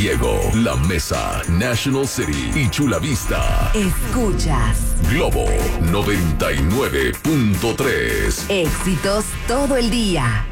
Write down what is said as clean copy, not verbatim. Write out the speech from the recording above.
Diego, La Mesa, National City y Chula Vista. Escuchas Globo 99.3. Éxitos todo el día.